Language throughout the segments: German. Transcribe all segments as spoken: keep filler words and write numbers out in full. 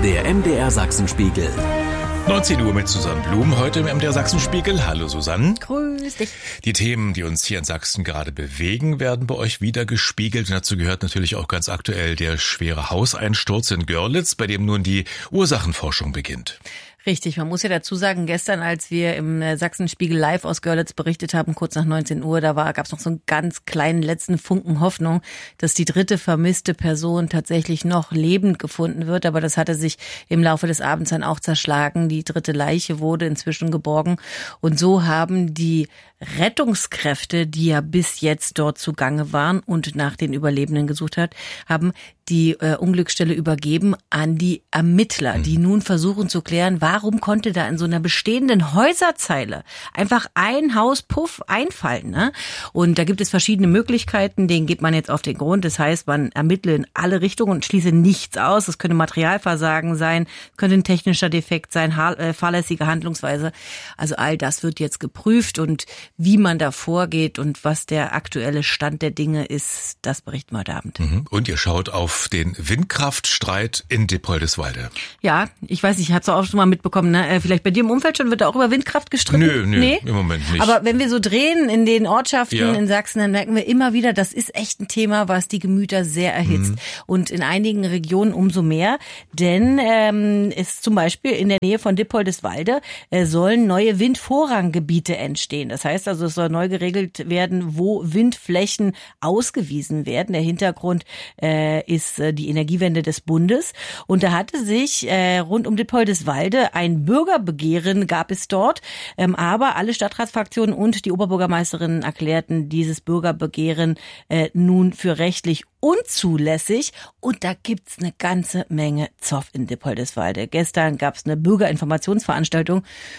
Der M D R Sachsenspiegel. neunzehn Uhr mit Susanne Blum, heute im M D R Sachsenspiegel. Hallo Susanne. Grüß dich. Die Themen, die uns hier in Sachsen gerade bewegen, werden bei euch wieder gespiegelt. Und dazu gehört natürlich auch ganz aktuell der schwere Hauseinsturz in Görlitz, bei dem nun die Ursachenforschung beginnt. Richtig, man muss ja dazu sagen, gestern, als wir im Sachsenspiegel live aus Görlitz berichtet haben, kurz nach neunzehn Uhr, da war, gab es noch so einen ganz kleinen letzten Funken Hoffnung, dass die dritte vermisste Person tatsächlich noch lebend gefunden wird. Aber das hatte sich im Laufe des Abends dann auch zerschlagen. Die dritte Leiche wurde inzwischen geborgen. Und so haben die Rettungskräfte, die ja bis jetzt dort zugange waren und nach den Überlebenden gesucht hat, haben die äh, Unglücksstelle übergeben an die Ermittler, die nun versuchen zu klären, warum konnte da in so einer bestehenden Häuserzeile einfach ein Haus puff einfallen, ne? Und da gibt es verschiedene Möglichkeiten, denen geht man jetzt auf den Grund. Das heißt, man ermittle in alle Richtungen und schließe nichts aus. Es könnte Materialversagen sein, könnte ein technischer Defekt sein, ha- äh, fahrlässige Handlungsweise. Also all das wird jetzt geprüft und wie man da vorgeht und was der aktuelle Stand der Dinge ist, das berichten wir heute Abend. Und ihr schaut auf den Windkraftstreit in Dippoldiswalde. Ja, ich weiß nicht, hast du auch schon mal mitbekommen, ne? Vielleicht bei dir im Umfeld schon, wird da auch über Windkraft gestritten? Nö, nö, nee? Im Moment nicht. Aber wenn wir so drehen in den Ortschaften ja. in Sachsen, dann merken wir immer wieder, das ist echt ein Thema, was die Gemüter sehr erhitzt. Mhm. Und in einigen Regionen umso mehr, denn ähm, ist zum Beispiel in der Nähe von Dippoldiswalde äh, sollen neue Windvorranggebiete entstehen. Das heißt also, es soll neu geregelt werden, wo Windflächen ausgewiesen werden. Der Hintergrund äh, ist die Energiewende des Bundes. Und da hatte sich äh, rund um Dippoldiswalde ein Bürgerbegehren, gab es dort. Ähm, aber alle Stadtratsfraktionen und die Oberbürgermeisterin erklärten dieses Bürgerbegehren äh, nun für rechtlich unzulässig. Und da gibt's eine ganze Menge Zoff in Dippoldiswalde. Gestern gab's eine Bürgerinformationsveranstaltung.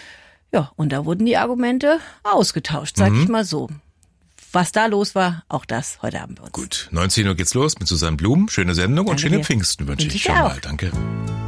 Ja, und da wurden die Argumente ausgetauscht, sag mhm. ich mal so. Was da los war, auch das heute Abend bei uns. Gut, neunzehn Uhr geht's los mit Susanne Blum. Schöne Sendung. Danke und schöne dir. Pfingsten wünsche ich schon mal. Danke.